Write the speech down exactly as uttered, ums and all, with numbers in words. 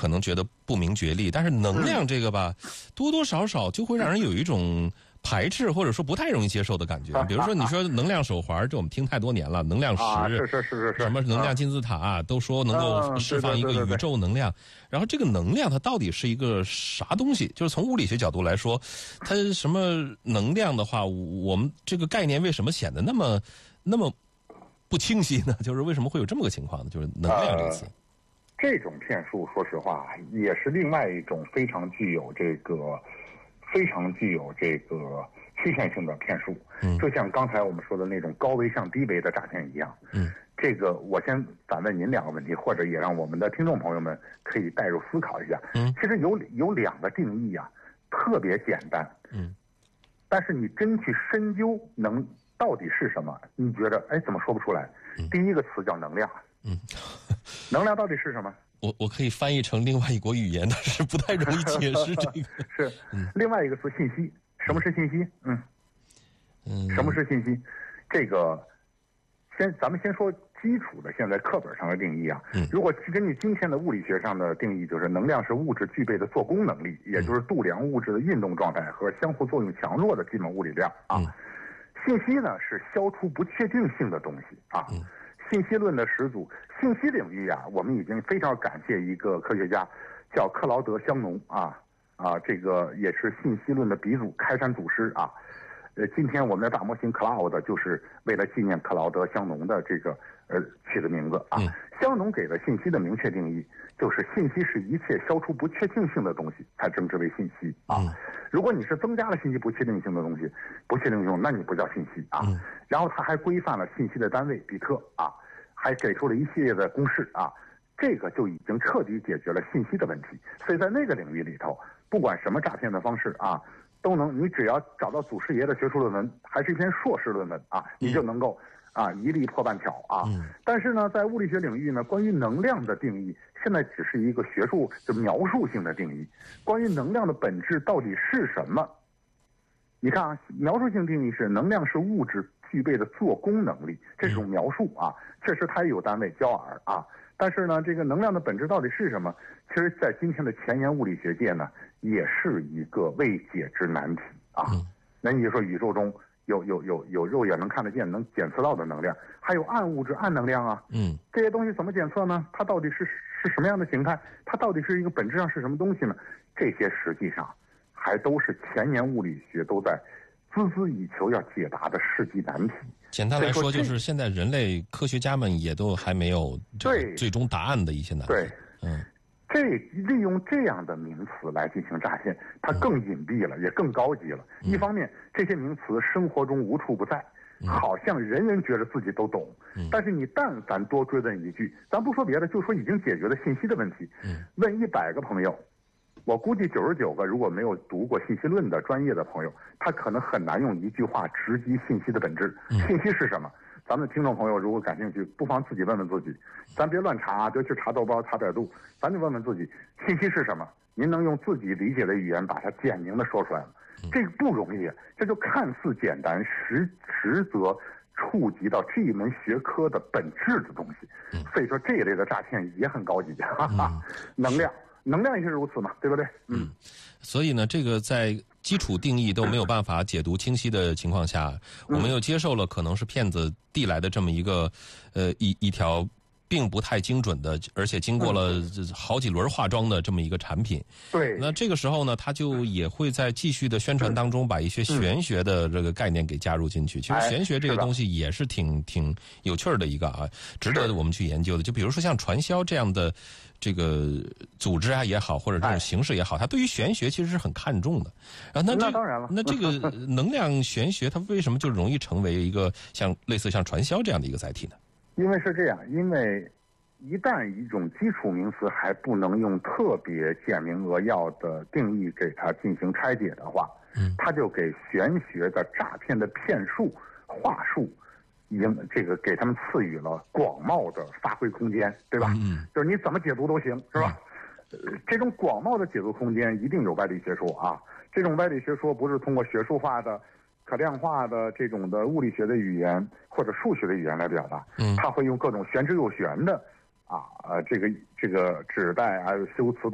可能觉得不明觉厉，但是能量这个吧，嗯、多多少少就会让人有一种排斥或者说不太容易接受的感觉。比如说你说能量手环，这我们听太多年了，能量石、 啊、是是是是是， 什么能量金字塔、啊、都说能够释放一个宇宙能量。然后这个能量它到底是一个啥东西？就是从物理学角度来说，它什么能量的话，我们这个概念为什么显得那么那么不清晰呢？就是为什么会有这么个情况呢？就是能量这个词。 呃这种骗术，说实话，也是另外一种非常具有这个、非常具有这个曲线性的骗术。嗯，就像刚才我们说的那种高危向低危的诈骗一样。嗯，这个我先反问您两个问题，或者也让我们的听众朋友们可以带入思考一下。嗯，其实有有两个定义啊，特别简单。嗯，但是你真去深究能到底是什么，你觉得哎怎么说不出来？嗯、第一个词叫能量。嗯，能量到底是什么？ 我我可以翻译成另外一国语言，但是不太容易解释这个。 是，嗯、另外一个词信息。什么是信息？嗯，嗯，什么是信息？这个，先咱们先说基础的，现在课本上的定义啊。嗯，如果根据今天的物理学上的定义，就是能量是物质具备的做功能力，也就是度量物质的运动状态和相互作用强弱的基本物理量啊。嗯、信息呢是消除不确定性的东西啊。嗯，信息论的始祖，信息领域啊，我们已经非常感谢一个科学家，叫克劳德·香农啊啊，这个也是信息论的鼻祖、开山祖师啊。呃，今天我们的大模型 Cloud 就是为了纪念克劳德·香农的这个呃取的名字啊。嗯、香农给了信息的明确定义，就是信息是一切消除不确定性的东西才称之为信息啊。嗯、如果你是增加了信息不确定性的东西，不确定性，那你不叫信息啊。嗯、然后他还规范了信息的单位比特啊。还给出了一系列的公式啊，这个就已经彻底解决了信息的问题。所以在那个领域里头，不管什么诈骗的方式啊，都能，你只要找到祖师爷的学术论文，还是一篇硕士论文啊，你就能够啊一例破半条啊。嗯、但是呢，在物理学领域呢，关于能量的定义，现在只是一个学术就描述性的定义。关于能量的本质到底是什么？你看啊，描述性定义是能量是物质具备的做功能力，这是种描述啊，确实它也有单位焦耳啊。但是呢，这个能量的本质到底是什么？其实，在今天的前沿物理学界呢，也是一个未解之难题啊。那你就说宇宙中有有有有肉眼能看得见、能检测到的能量，还有暗物质、暗能量啊。嗯，这些东西怎么检测呢？它到底是是什么样的形态？它到底是一个本质上是什么东西呢？这些实际上还都是前沿物理学都在孜孜以求要解答的世纪难题。 简单来说，就是现在人类科学家们也都还没有对最终答案的一些难题。 对，嗯，这利用这样的名词来进行诈骗，它更隐蔽了，嗯、也更高级了。嗯、一方面，这些名词生活中无处不在，嗯、好像人人觉得自己都懂。嗯、但是你但凡多追问一句，咱不说别的，就说已经解决了信息的问题。嗯、问一百个朋友。我估计九十九个如果没有读过信息论的专业的朋友，他可能很难用一句话直击信息的本质。信息是什么？咱们的听众朋友如果感兴趣，不妨自己问问自己，咱别乱查，别去查豆包、查百度，咱就问问自己，信息是什么？您能用自己理解的语言把它简明的说出来吗？这个不容易，这就看似简单，实实则触及到这一门学科的本质的东西。所以说这一类的诈骗也很高级，哈哈，能量。能量也是如此嘛，对不对？嗯， 所以呢，这个在基础定义都没有办法解读清晰的情况下，我们又接受了可能是骗子递来的这么一个呃一一条并不太精准的，而且经过了好几轮化妆的这么一个产品。 对。 那这个时候呢，他就也会在继续的宣传当中把一些玄学的这个概念给加入进去。其实玄学这个东西也是挺挺有趣儿的一个啊，值得我们去研究的。就比如说像传销这样的这个组织啊也好，或者这种形式也好，它对于玄学其实是很看重的。然后那这那当然了， 那这个能量玄学它为什么就容易成为一个像类似像传销这样的一个载体呢？ 因为是这样，因为一旦一种基础名词还不能用特别简明扼要的定义给它进行拆解的话，嗯，它就给玄学的诈骗的骗术话术已经这个给他们赐予了广袤的发挥空间，对吧？嗯，就是你怎么解读都行，是吧？嗯、呃，这种广袤的解读空间一定有歪理学说啊，这种歪理学说不是通过学术化的可量化的这种的物理学的语言或者数学的语言来表达，嗯，他会用各种玄之又玄的啊呃这个这个指代还有修辞